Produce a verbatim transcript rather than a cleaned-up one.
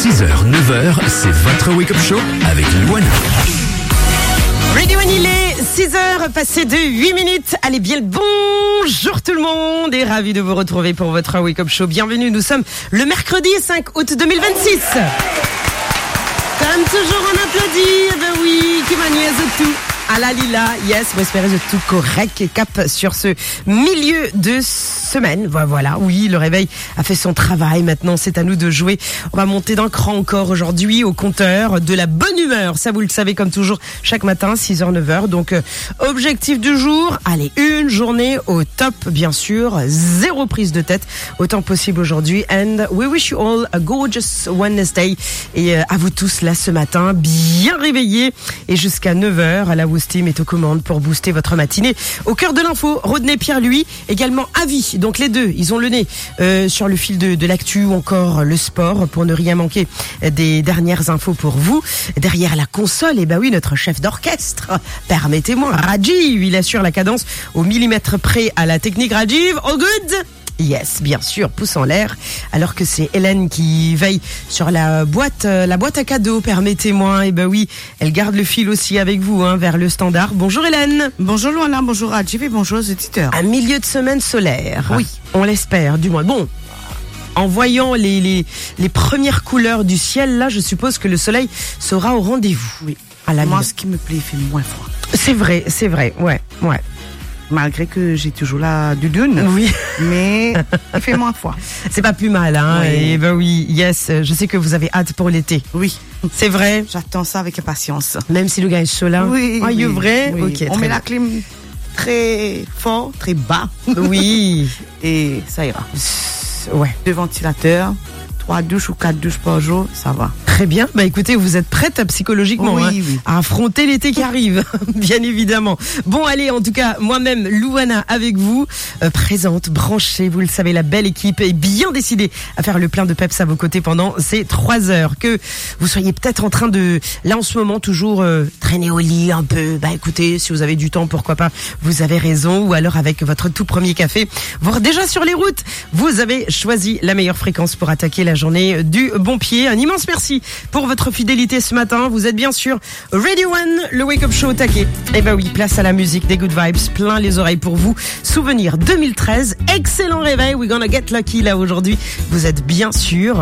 six heures, neuf heures, c'est votre Wake Up Show avec Luana. Radio One, il est six heures passées de huit minutes. Allez, bien le bonjour tout le monde et ravi de vous retrouver pour votre Wake Up Show. Bienvenue, nous sommes le mercredi cinq août deux mille vingt-six. Comme toujours, on applaudit. Eh ben oui, qui maniaise tout. À la Lila, yes, vous espérez de tout correct et cap sur ce milieu de semaine. Voilà, oui, le réveil a fait son travail. Maintenant, c'est à nous de jouer. On va monter d'un cran encore aujourd'hui au compteur de la bonne humeur. Ça, vous le savez comme toujours, chaque matin, six heures, neuf heures. Donc, euh, objectif du jour, allez, une journée au top, bien sûr. Zéro prise de tête, autant possible aujourd'hui. And we wish you all a gorgeous Wednesday. Et euh, à vous tous, là, ce matin, bien réveillés. Et jusqu'à neuf heures, à la Team est aux commandes pour booster votre matinée. Au cœur de l'info, Rodney Pierre, lui, également Avi. Donc les deux, ils ont le nez euh, sur le fil de, de l'actu ou encore le sport pour ne rien manquer des dernières infos pour vous. Derrière la console, et eh ben oui, notre chef d'orchestre, permettez-moi, Rajiv, il assure la cadence au millimètre près à la technique. Rajiv, all good? Yes, bien sûr, pouce en l'air. Alors que c'est Hélène qui veille sur la boîte, euh, la boîte à cadeaux, permettez-moi. Et ben oui, elle garde le fil aussi avec vous, hein, vers le standard. Bonjour Hélène. Bonjour Luana, bonjour Rajiv et bonjour aux éditeurs. Un milieu de semaine solaire. Oui. On l'espère, du moins. Bon. En voyant les, les, les premières couleurs du ciel, là, je suppose que le soleil sera au rendez-vous. Oui. À la Moi, mine. ce qui me plaît, il fait moins froid. C'est vrai, c'est vrai, ouais, ouais. Malgré que j'ai toujours la doudoune. Oui. Mais il fait moins froid. C'est pas plus mal, hein. Oui. Et ben oui, yes, je sais que vous avez hâte pour l'été. Oui. C'est vrai. J'attends ça avec impatience. Même si le gars est chaud là. Oui. Ah, il est oui, vrai? oui. Ok. On très met bien. la clim très fort, très bas. Oui. Et ça ira. Ouais. Deux ventilateurs, trois douches ou quatre douches par jour, ça va. Très bien. Bah écoutez, vous êtes prête psychologiquement Oui, hein, oui. à affronter l'été qui arrive, bien évidemment. Bon, allez, en tout cas, moi-même, Luana, avec vous, euh, présente, branchée, vous le savez, la belle équipe est bien décidée à faire le plein de peps à vos côtés pendant ces trois heures. Que vous soyez peut-être en train de, là en ce moment, toujours euh, traîner au lit un peu. Bah écoutez, si vous avez du temps, pourquoi pas, vous avez raison. Ou alors avec votre tout premier café, voire déjà sur les routes, vous avez choisi la meilleure fréquence pour attaquer la journée du bon pied. Un immense merci pour votre fidélité ce matin. Vous êtes bien sûr Radio One, le Wake Up Show au taquet. Eh ben oui, place à la musique, des good vibes, plein les oreilles pour vous. Souvenir deux mille treize, excellent réveil. We're gonna get lucky là aujourd'hui. Vous êtes bien sûr